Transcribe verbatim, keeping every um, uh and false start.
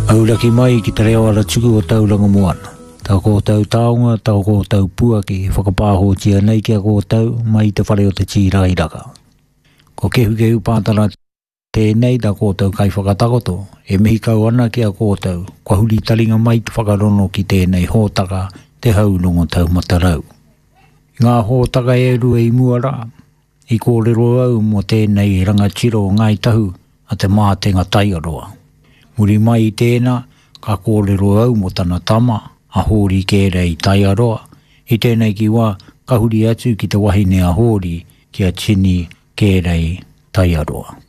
Auraki mai ki te reo ara tuku o tauranga moana. Tau ko tau taonga, tau ko tau pua ki whakapāho tia nei kia ko tau mai te whare o te tīrairaka. Ko kehu kehu pātara tēnei ta ko tau kai whakatakoto, e mihi kau ana kia ko tau, kua huri taringa mai te whakarono ki tēnei hōtaka te haunongo tau matarau. Ngā hōtaka e ru e muara, i kōrero au mo tēnei rangatiro ngai tahu a te mātenga taiaroa. Muri mai i tēnā, ka kōrero au mo tana tama, a hōri kērei taiaroa, i tēnei ki wā, ka huri atu ki te wahine a hōri, kia tini kērei taiaroa.